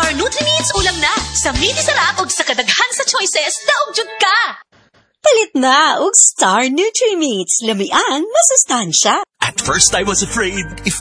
Star Nutri-Meats ulam na. Sa mini sarap ug sa kadaghan sa choices, daog jud ka. Palit na og Star Nutri-Meats. Lamian, masustansya. At first I was afraid, if